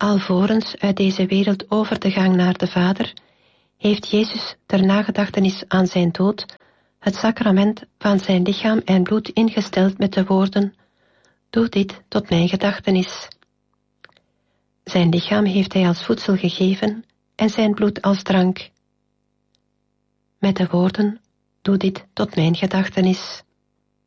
Alvorens uit deze wereld over te gaan naar de Vader, heeft Jezus ter nagedachtenis aan zijn dood het sacrament van zijn lichaam en bloed ingesteld met de woorden: doe dit tot mijn gedachtenis. Zijn lichaam heeft hij als voedsel gegeven en zijn bloed als drank. Met de woorden: doe dit tot mijn gedachtenis.